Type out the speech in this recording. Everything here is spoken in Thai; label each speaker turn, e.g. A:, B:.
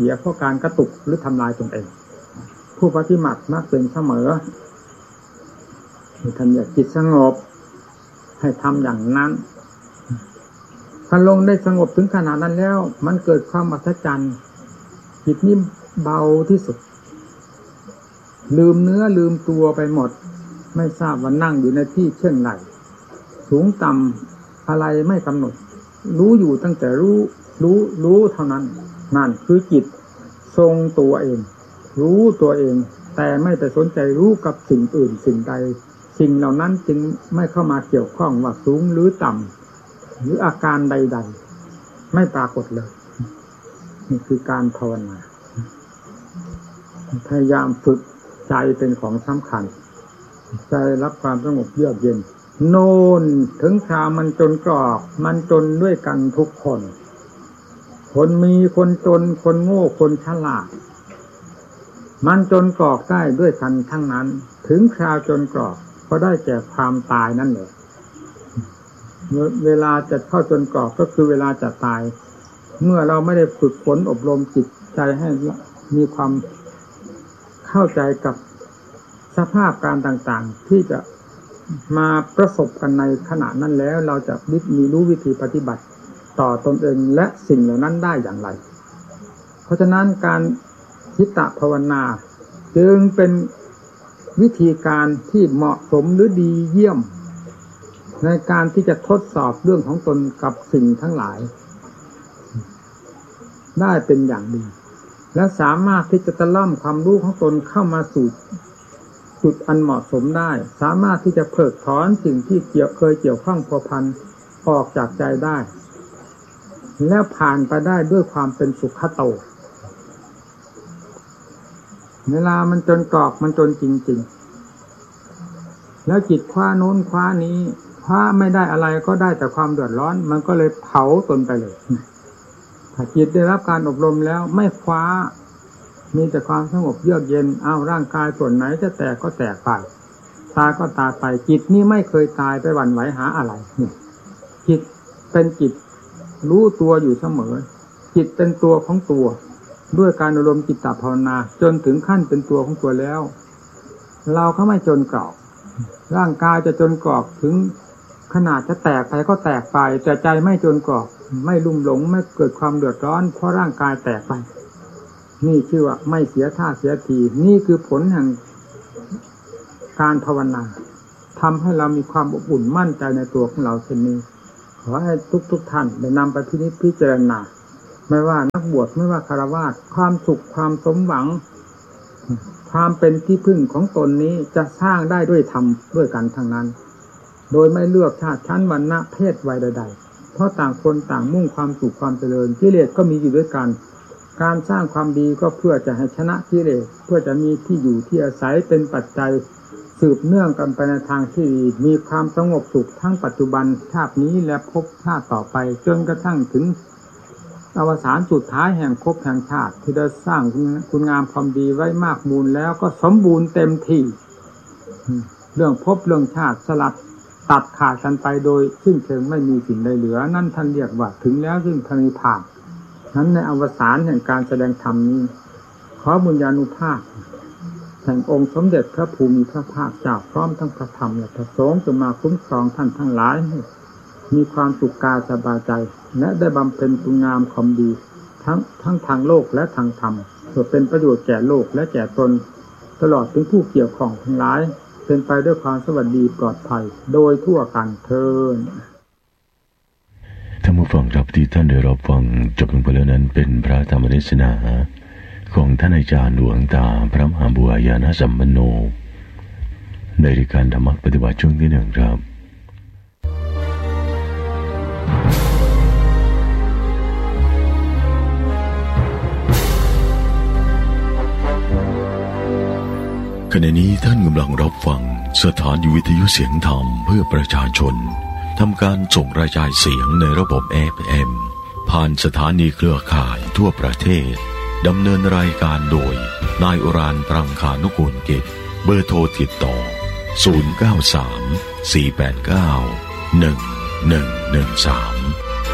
A: เสียเพราะการกระตุกหรือทำลายตนเองผู้ปฏิบัติมักเป็นเสมอท่านอยากจิตสงบให้ทำอย่างนั้นถ้าลงได้สงบถึงขนาดนั้นแล้วมันเกิดความอัศจรรย์จิตนี้เบาที่สุดลืมเนื้อลืมตัวไปหมดไม่ทราบว่านั่งอยู่ในที่เช่นไรสูงต่ำอะไรไม่กำหนดรู้อยู่ตั้งแต่รู้เท่านั้นนั่นคือจิตทรงตัวเองรู้ตัวเองแต่ไม่ไปสนใจรู้กับสิ่งอื่นสิ่งใดสิ่งเหล่านั้นจึงไม่เข้ามาเกี่ยวข้องว่าสูงหรือต่ำหรืออาการใดๆไม่ปรากฏเลยนี่คือการภาวนาพยายามฝึกใจเป็นของสำคัญใจรับความสงบเยือกเย็นโน่นถึงคราวมันจนกรอกมันจนด้วยกันทุกคนคนมีคนจนคนโง่คนฉลาดมันจนกรอกได้ด้วยกันทั้งนั้นถึงคราวจนกรอกก็ได้แก่ความตายนั่นแหละเวลาจะเข้าจนกรอกก็คือเวลาจะตายเมื่อเราไม่ได้ฝึกฝนอบรมจิตใจให้มีความเข้าใจกับสภาพการต่างๆที่จะมาประสบกันในขณะนั้นแล้วเราจะมีรู้วิธีปฏิบัติต่อตนเองและสิ่งเหล่านั้นได้อย่างไรเพราะฉะนั้นการจิตภาวนาจึงเป็นวิธีการที่เหมาะสมหรือดีเยี่ยมในการที่จะทดสอบเรื่องของตนกับสิ่งทั้งหลายได้เป็นอย่างดีและสามารถที่จะตะล่อมความรู้ของตนเข้ามาสู่จุดอันเหมาะสมได้สามารถที่จะเพิกถอนสิ่งที่เคยเกี่ยวข้องพัวพันออกจากใจได้แล้วผ่านไปได้ด้วยความเป็นสุขโตเวลามันจนกรอกมันจนจริงๆแล้วจิตคว้าโน้นคว้านี้คว้าไม่ได้อะไรก็ได้แต่ความเดือดร้อนมันก็เลยเผาตนไปเลยถ้าจิตได้รับการอบรมแล้วไม่คว้ามีแต่ความสงบเยือกเย็นเอาร่างกายส่วนไหนจะแตกก็แตกไปตายก็ตายไปจิตนี้ไม่เคยตายไปหวั่นไหวหาอะไรจิตเป็นจิตรู้ตัวอยู่เสมอจิตเป็นตัวของตัวด้วยการอบรมจิตตภาวนาจนถึงขั้นเป็นตัวของตัวแล้วเราก็ไม่จนกรอกร่างกายจะจนกรอกถึงขนาดจะแตกไปก็แตกไปแต่ใจไม่จนกรอกไม่ลุ่มหลงไม่เกิดความเดือดร้อนเพราะร่างกายแตกไปนี่ชื่อว่าไม่เสียท่าเสียทีนี่คือผลแห่งการภาวนาทำให้เรามีความอบอุ่นมั่นใจในตัวของเราเช่นนี้ขอให้ทุกท่านได้นำไปพิจารณาไม่ว่านักบวชไม่ว่าฆราวาสความสุขความสมหวังความเป็นที่พึ่งของตนนี้จะสร้างได้ด้วยธรรมด้วยกันทั้งนั้นโดยไม่เลือกชาติชั้นวรรณะเพศวัยใดๆเพราะต่างคนต่างมุ่งความสุขความเจริญกิเลสก็มีอยู่ด้วยกันการสร้างความดีก็เพื่อจะให้ชนะกิเลสเพื่อจะมีที่อยู่ที่อาศัยเป็นปัจจัยสืบเนื่องกันไปในทางที่ดีมีความสงบสุขทั้งปัจจุบันชาตินี้และภพชาติต่อไปจนกระทั่งถึงอวสานสุดท้ายแห่งภพแห่งชาติที่ได้สร้างคุณงามความดีไว้มากมูลแล้วก็สมบูรณ์เต็มที่เรื่องภพเรื่องชาติสลัดตัดขาดกันไปโดยสิ้นเชิงไม่มีสิ่งใดเหลือนั่นท่านเรียกว่าถึงแล้วซึ่งพระนิพพานนั้นในอวสานแห่งการแสดงธรรมนี้ขอบุญญานุภาพแห่งองค์สมเด็จพระภูมิพระภาคเจ้าพร้อมทั้งพระธรรมและพระสงฆ์จะมาคุ้มครองท่านทั้งหลายมีความสุขกายสบายใจและได้บำเพ็ญคุณงามความดีทั้งทางโลกและทางธรรมเพื่อเป็นประโยชน์แก่โลกและแก่ตนตลอดถึงผู้เกี่ยวข้องทั้งหลายเป็นไปด้วยความสวัสดีปลอดภัยโดยทั่วกันเทอญ
B: ท่านผู้ฟังครับที่ท่านได้รับฟังจบลงไปแล้วนั้นเป็นพระธรรมเทศนาของท่านอาจารย์หลวงตาพระมหาบัวญาณสัมปันโนในรายการธรรมะปฏิบัติช่วงที่หนึ่งครับขณะนี้ท่านกำลังรับฟังสถานีวิทยุเสียงธรรมเพื่อประชาชนทำการส่งกระจายเสียงในระบบ FM ผ่านสถานีเครือข่ายทั่วประเทศดำเนินรายการโดยนายอุรานปรังคานุกูลกิจเบอร์โทรติดต่อ093 489 1113